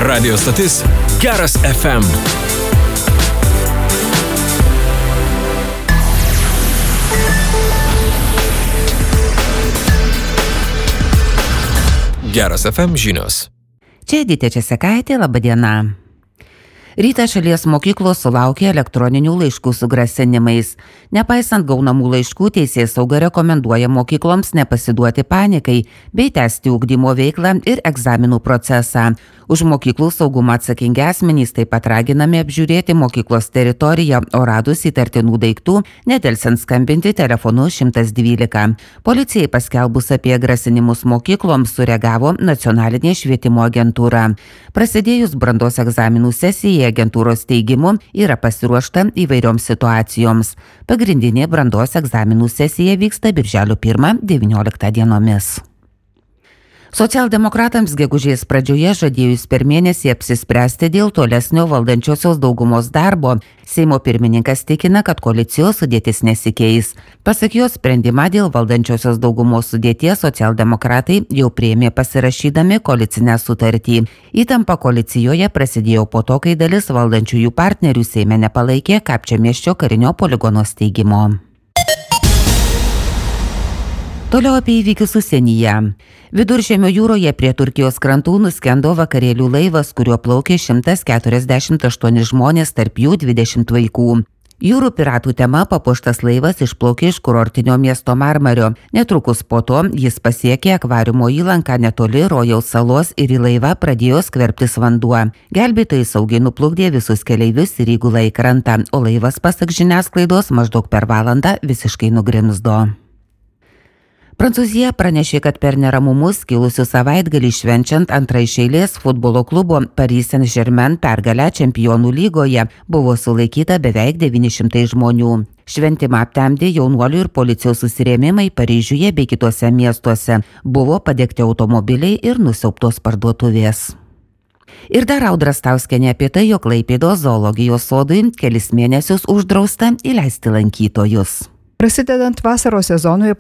Radio stotis Geras FM. Geras FM žinios. Čia Edita Česekaitė, laba diena. Rytą šalies mokyklos sulaukė elektroninių laiškų su grasinimais. Nepaisant gaunamų laiškų, teisėsauga rekomenduoja mokykloms nepasiduoti panikai bei tęsti ugdymo veiklą ir egzaminų procesą. Už mokyklų saugumą atsakingi asmenys taip pat raginami apžiūrėti mokyklos teritoriją, o radus įtartinų daiktų nedelsiant skambinti telefonu 112. Policijai paskelbus apie grasinimus mokykloms sureagavo Nacionalinė švietimo agentūra. Prasidėjus brandos egzaminų sesijai, agentūros teigimu yra pasiruošta įvairioms situacijoms. Pagrindinė brandos egzaminų sesija vyksta birželio 1-19 dienomis. Socialdemokratams gegužės pradžioje žadėjus per mėnesį apsispręsti dėl tolesnio valdančiosios daugumos darbo, Seimo pirmininkas tikina, kad koalicijos sudėtis nesikeis. Pasak jo, sprendimą dėl valdančiosios daugumos sudėties socialdemokratai jau priėmė pasirašydami koalicinę sutartį. Įtampa koalicijoje prasidėjo po to, kai dalis valdančiųjų partnerių Seime nepalaikė Kapčiamiesčio karinio poligono steigimo. Toliau apie įvykius užsienyje. Viduržemio jūroje prie Turkijos krantų nuskendo vakarėlių laivas, kuriuo plaukė 148 žmonės, tarp jų 20 vaikų. Jūrų piratų tema papuoštas laivas išplaukė iš kurortinio miesto Marmario. Netrukus po to jis pasiekė akvariumo įlanką netoli Rojaus salos ir į laivą pradėjo skverbtis vanduo. Gelbėtojai saugiai nuplukdė visus keleivius ir įgulą į krantą, o laivas, pasak žiniasklaidos, maždaug per valandą visiškai nugrimzdo. Prancūzija pranešė, kad per neramumus kilusių savaitgalį švenčiant antrą iš eilės futbolo klubo Paris Saint-Germain pergalę Čempionų lygoje buvo sulaikyta beveik 900 žmonių. Šventimą aptemdė jaunuolių ir policijos susirėmimai Paryžiuje bei kitose miestuose. Buvo padegti automobiliai ir nusiaubtos parduotuvės. Ir dar Audra Stauskienė apie tai, jog Klaipėdos zoologijos sodui kelis mėnesius uždrausta įleisti lankytojus. Prasidedant vasaros sezonui